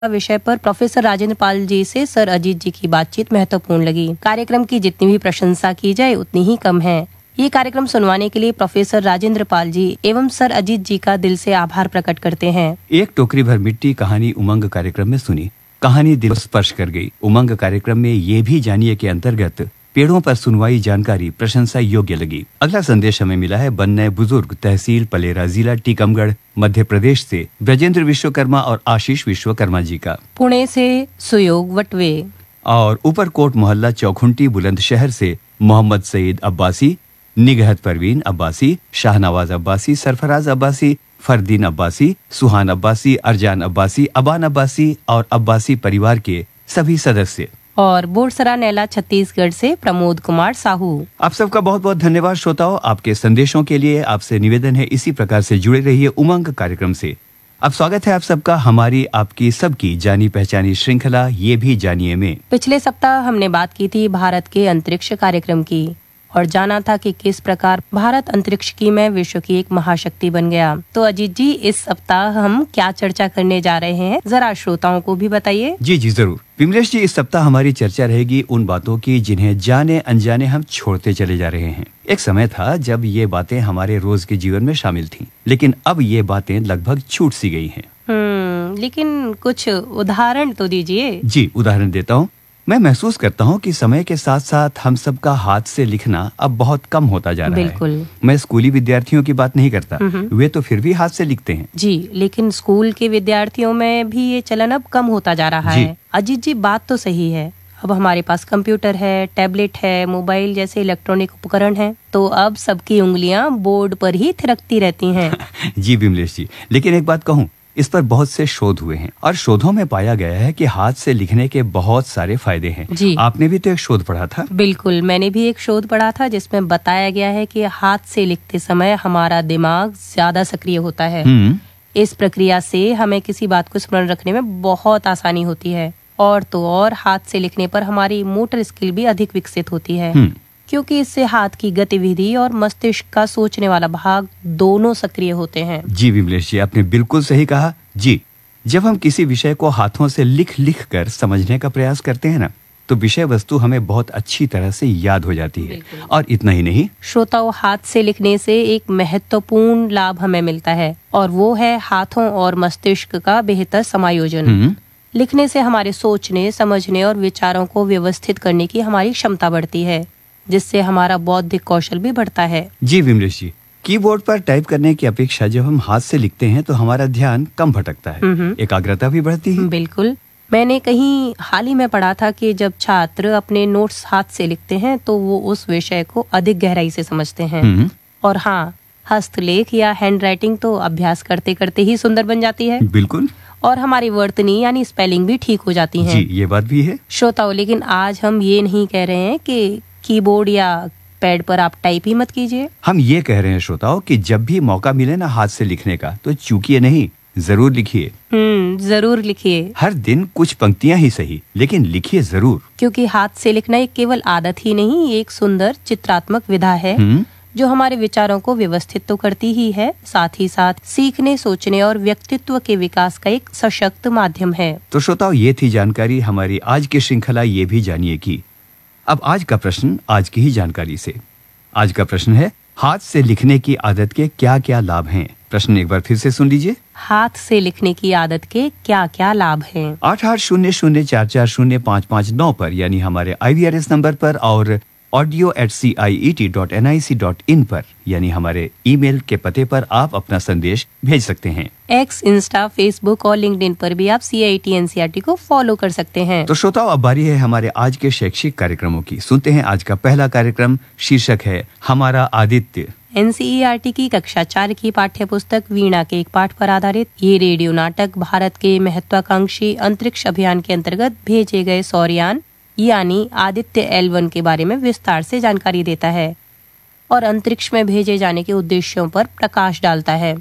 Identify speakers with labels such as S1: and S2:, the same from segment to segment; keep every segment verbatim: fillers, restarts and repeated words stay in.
S1: विषय पर प्रोफेसर राजेंद्र पाल जी से सर अजीत जी की बातचीत महत्वपूर्ण लगी। कार्यक्रम की जितनी भी प्रशंसा की जाए उतनी ही कम है। ये कार्यक्रम सुनवाने के लिए प्रोफेसर राजेंद्र पाल जी एवं सर अजीत जी का दिल से आभार प्रकट करते हैं।
S2: एक टोकरी भर मिट्टी कहानी उमंग कार्यक्रम में सुनी। कहानी दिल स्पर्श कर गई। उमंग कार्यक्रम में ये भी जानिए के अंतर्गत पेड़ों पर सुनवाई जानकारी प्रशंसा योग्य लगी। अगला संदेश हमें मिला है बन्ने बुजुर्ग तहसील पलेरा जिला टीकमगढ़ मध्य प्रदेश से ब्रजेंद्र विश्वकर्मा और आशीष विश्वकर्मा जी का।
S1: पुणे से सुयोग वटवे
S2: और ऊपरकोट मोहल्ला चौखुंटी बुलंदशहर से मोहम्मद सईद अब्बासी, निगहत परवीन अब्बासी, शाहनवाज अब्बासी, सरफराज अब्बासी, फरदीन अब्बासी, सुहान अब्बासी, अरजान अब्बासी, अबान अब्बासी और अब्बासी परिवार के सभी सदस्य।
S1: और बोरसरा नैला छत्तीसगढ़ से प्रमोद कुमार साहू।
S2: आप सबका बहुत बहुत धन्यवाद श्रोताओं, आपके संदेशों के लिए। आपसे निवेदन है इसी प्रकार से जुड़े रहिए उमंग कार्यक्रम से। अब स्वागत है आप सबका हमारी आपकी सबकी जानी पहचानी श्रृंखला ये भी जानिए में।
S1: पिछले सप्ताह हमने बात की थी भारत के अंतरिक्ष कार्यक्रम की और जाना था कि किस प्रकार भारत अंतरिक्ष की में विश्व की एक महाशक्ति बन गया। तो अजीत जी, इस सप्ताह हम क्या चर्चा करने जा रहे हैं, जरा श्रोताओं को भी बताइए।
S2: जी जी जरूर विमलेश जी, इस सप्ताह हमारी चर्चा रहेगी उन बातों की जिन्हें जाने अनजाने हम छोड़ते चले जा रहे हैं। एक समय था जब ये बातें हमारे रोज के जीवन में शामिल थीं, लेकिन अब ये बातें लगभग छूट सी गई हैं।
S1: हम्म लेकिन कुछ उदाहरण तो दीजिए।
S2: जी उदाहरण देता हूँ। मैं महसूस करता हूँ कि समय के साथ साथ हम सबका हाथ से लिखना अब बहुत कम होता जा रहा है।
S1: बिल्कुल।
S2: मैं स्कूली विद्यार्थियों की बात नहीं करता, वे तो फिर भी हाथ से लिखते हैं।
S1: जी, लेकिन स्कूल के विद्यार्थियों में भी ये चलन अब कम होता जा रहा है। अजीत जी, बात तो सही है। अब हमारे पास कंप्यूटर है, टैबलेट है, मोबाइल जैसे इलेक्ट्रॉनिक उपकरण हैं, तो अब सबकी उंगलियां बोर्ड पर ही थिरकती रहती हैं।
S2: जी विमलेश जी, लेकिन एक बात कहूँ, इस पर बहुत से शोध हुए हैं और शोधों में पाया गया है कि हाथ से लिखने के बहुत सारे फायदे हैं।
S1: जी।
S2: आपने भी तो एक शोध पढ़ा था।
S1: बिल्कुल, मैंने भी एक शोध पढ़ा था जिसमें बताया गया है कि हाथ से लिखते समय हमारा दिमाग ज्यादा सक्रिय होता है। इस प्रक्रिया से हमें किसी बात को स्मरण रखने में बहुत आसानी होती है और तो और हाथ से लिखने पर हमारी मोटर स्किल भी अधिक विकसित होती है, क्योंकि इससे हाथ की गतिविधि और मस्तिष्क का सोचने वाला भाग दोनों सक्रिय होते हैं।
S2: जी विमलेश जी, आपने बिल्कुल सही कहा। जी, जब हम किसी विषय को हाथों से लिख लिख कर समझने का प्रयास करते हैं ना, तो विषय वस्तु हमें बहुत अच्छी तरह से याद हो जाती है। और इतना ही नहीं,
S1: श्रोताओं, हाथ से लिखने से एक महत्वपूर्ण लाभ हमें मिलता है और वो है हाथों और मस्तिष्क का बेहतर समायोजन। लिखने से हमारे सोचने, समझने और विचारों को व्यवस्थित करने की हमारी क्षमता बढ़ती है, जिससे हमारा बौद्धिक कौशल भी बढ़ता है।
S2: जी विमलेश जी, कीबोर्ड पर टाइप करने की अपेक्षा जब हम हाथ से लिखते हैं तो हमारा ध्यान कम भटकता है, एकाग्रता भी बढ़ती है।
S1: बिल्कुल। मैंने कहीं हाल ही में पढ़ा था कि जब छात्र अपने नोट्स हाथ से लिखते हैं तो वो उस विषय को अधिक गहराई से समझते हैं। और हाँ, हस्तलेख या हैंड राइटिंग तो अभ्यास करते करते ही सुंदर बन जाती है।
S2: बिल्कुल।
S1: और हमारी वर्तनी यानी स्पेलिंग भी ठीक हो जाती है।
S2: जी, ये बात भी है।
S1: श्रोताओं, लेकिन आज हम ये नहीं कह रहे हैं कि कीबोर्ड या पैड पर आप टाइप ही मत कीजिए।
S2: हम ये कह रहे हैं श्रोताओं कि जब भी मौका मिले ना हाथ से लिखने का, तो चूकिए नहीं, जरूर लिखिए।
S1: हम्म जरूर लिखिए।
S2: हर दिन कुछ पंक्तियां ही सही, लेकिन लिखिए जरूर।
S1: क्योंकि हाथ से लिखना एक केवल आदत ही नहीं, एक सुंदर चित्रात्मक विधा है जो हमारे विचारों को व्यवस्थित तो करती ही है, साथ ही साथ सीखने, सोचने और व्यक्तित्व के विकास का एक सशक्त माध्यम है।
S2: तो श्रोताओं, ये थी जानकारी हमारी आज की श्रृंखला ये भी जानिए की। अब आज का प्रश्न आज की ही जानकारी से। आज का प्रश्न है, हाथ से लिखने की आदत के क्या क्या लाभ हैं? प्रश्न एक बार फिर से सुन लीजिए।
S1: हाथ से लिखने की आदत के क्या क्या लाभ हैं?
S2: आठ आठ शून्य शून्य चार चार शून्य पाँच पाँच नौ पर यानी हमारे आई वी आर एस नंबर पर और audio eight C I E T dot N I C dot in पर यानी हमारे ईमेल के पते पर आप अपना संदेश भेज सकते हैं।
S1: एक्स, इंस्टा, फेसबुक और लिंक्डइन पर भी आप सी I T N C R T को फॉलो कर सकते हैं।
S2: तो श्रोताओं, अब बारी है हमारे आज के शैक्षिक कार्यक्रमों की। सुनते हैं आज का पहला कार्यक्रम, शीर्षक है हमारा Aditya.
S1: N C E R T की कक्षा चार की पाठ्य पुस्तक वीणा के एक पाठ पर आधारित ये रेडियो नाटक भारत के महत्वाकांक्षी अंतरिक्ष अभियान के अंतर्गत भेजे गए सौरयान यानी आदित्य एल वन के बारे में विस्तार से जानकारी देता है और अंतरिक्ष में भेजे जाने के उद्देश्यों पर प्रकाश डालता है।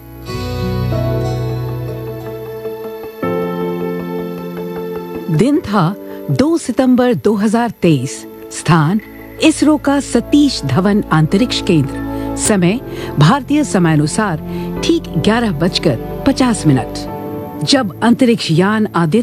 S3: दिन था दो सितंबर दो हज़ार तेईस। स्थान इसरो का सतीश धवन अंतरिक्ष केंद्र। समय भारतीय समयानुसार ठीक ग्यारह बजकर पचास मिनट। जब अंतरिक्ष यान आदित्य